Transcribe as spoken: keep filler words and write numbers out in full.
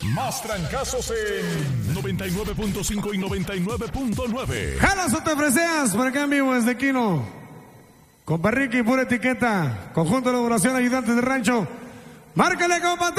Más trancazos en noventa y nueve punto cinco y noventa y nueve punto nueve. Jalas o te freseas, por acá en vivo desde Quino. Compa Ricky, pura etiqueta. Conjunto de elaboración, ayudantes de rancho. Márcale, compa.